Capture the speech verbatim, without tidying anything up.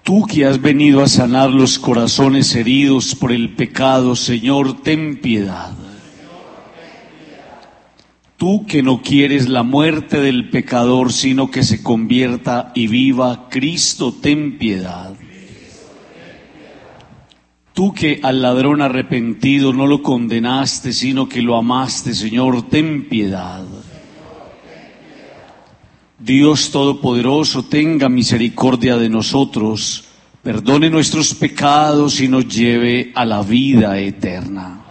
Tú que has venido a sanar los corazones heridos por el pecado, Señor, ten piedad. Tú que no quieres la muerte del pecador, sino que se convierta y viva, Cristo, ten piedad. Tú que al ladrón arrepentido no lo condenaste, sino que lo amaste, Señor, ten piedad. Dios Todopoderoso, tenga misericordia de nosotros, perdone nuestros pecados y nos lleve a la vida eterna.